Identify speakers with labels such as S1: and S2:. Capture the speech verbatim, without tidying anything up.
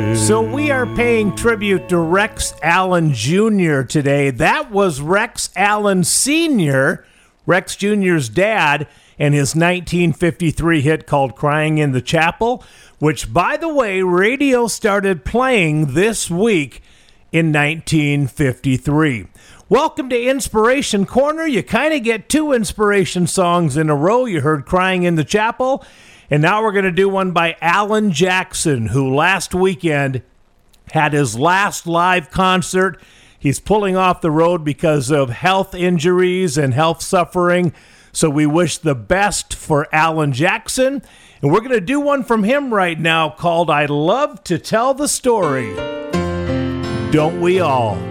S1: So we are paying tribute to Rex Allen Junior today. That was Rex Allen Senior, Rex Junior's dad, and his nineteen fifty-three hit called Crying in the Chapel, which, by the way, radio started playing this week in nineteen fifty-three. Welcome to Inspiration Corner. You kind of get two inspiration songs in a row. You heard Crying in the Chapel, and now we're going to do one by Alan Jackson, who last weekend had his last live concert. He's pulling off the road because of health injuries and health suffering. So we wish the best for Alan Jackson. And we're going to do one from him right now called I Love to Tell the Story. Don't we all?